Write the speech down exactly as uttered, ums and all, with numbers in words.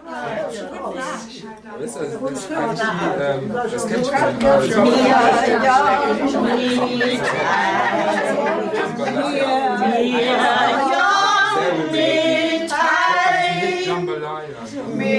Das, ist also, das, kann ich, ähm, das kennt schon. Ja, ja,